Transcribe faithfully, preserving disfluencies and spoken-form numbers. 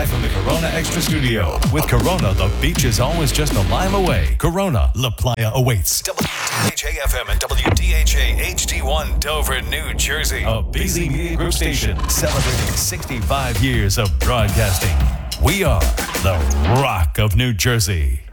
Live from the Corona Extra Studio. With Corona, the beach is always just a mile away. Corona, La Playa awaits. W D H A F M and W D H A H D one Dover, New Jersey. A B Z Media Group station celebrating sixty-five years of broadcasting. We are the Rock of New Jersey.